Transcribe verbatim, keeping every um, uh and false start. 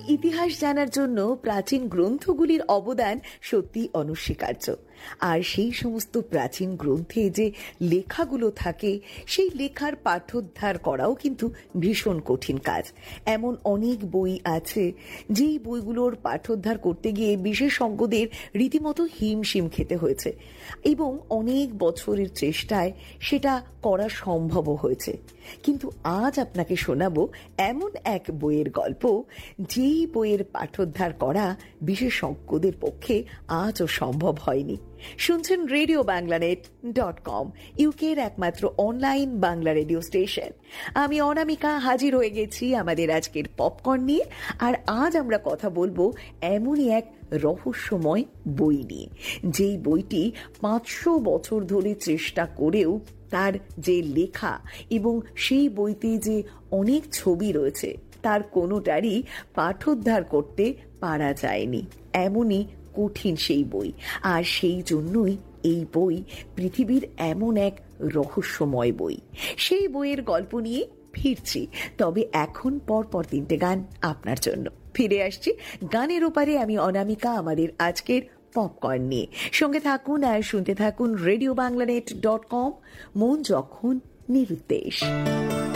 ইতিহাস জানার জন্য প্রাচীন গ্রন্থগুলির অবদান সত্যি অনস্বীকার্য। আর সেই সমস্ত প্রাচীন গ্রন্থে যে লেখাগুলো থাকে সেই লেখার পাঠোদ্ধার করাও কিন্তু ভীষণ কঠিন কাজ। এমন অনেক বই আছে যেই বইগুলোর পাঠোদ্ধার করতে গিয়ে বিশেষজ্ঞদের রীতিমতো হিমশিম খেতে হয়েছে এবং অনেক বছরের চেষ্টায় সেটা করা সম্ভবও হয়েছে। কিন্তু আজ আপনাকে শোনাবো এমন এক বইয়ের গল্প যেই বইয়ের পাঠোদ্ধার করা বিশেষজ্ঞদের পক্ষে আজও সম্ভব হয়নি। শুনছেন রেডিও বাংলানেট ডট কম, ইউকের একমাত্র অনলাইন বাংলা রেডিও স্টেশন। আমি অনামিকা হাজির হয়ে গেছি আমাদের আজকের পপকর্ন নিয়ে। আর আজ আমরা কথা বলবো এমনই এক রহস্যময় বই নিয়ে, যেই বইটি পাঁচশো বছর ধরে চেষ্টা করেও তার যে লেখা এবং সেই বইতে যে অনেক ছবি রয়েছে তার কোনোটারই পাঠোদ্ধার করতে পারা যায়নি। এমনই কঠিন সেই বই, আর সেই জন্যই এই বই পৃথিবীর এমন এক রহস্যময় বই। সেই বইয়ের গল্প নিয়ে ফিরছি, তবে এখন পর পর তিনটে গান আপনার জন্য। ফিরে আসছি গানের ওপারে, আমি অনামিকা আমাদের আজকের পপকর্ন নিয়ে। সঙ্গে থাকুন আর শুনতে থাকুন রেডিও বাংলানেট ডট কম, মন যখন নিরুদ্দেশ।